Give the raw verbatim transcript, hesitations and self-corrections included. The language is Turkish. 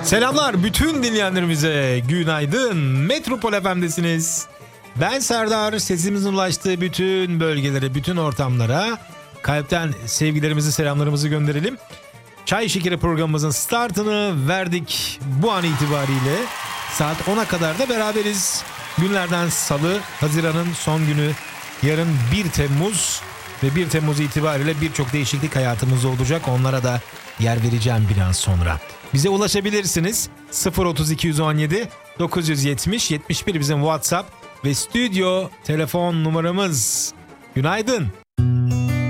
Selamlar bütün dinleyenlerimize, günaydın. Metropol F M'desiniz. Ben Serdar, sesimizin ulaştığı bütün bölgelere, bütün ortamlara kalpten sevgilerimizi, selamlarımızı gönderelim. Çay Şekeri programımızın startını verdik bu an itibariyle. Saat ona kadar da beraberiz. Günlerden Salı, Haziran'ın son günü, yarın bir Temmuz ve bir Temmuz itibariyle birçok değişiklik hayatımızda olacak. Onlara da yer vereceğim biraz sonra. Bize ulaşabilirsiniz. sıfır otuz iki on yedi dokuz yetmiş yetmiş bir bizim WhatsApp ve stüdyo telefon numaramız. Günaydın.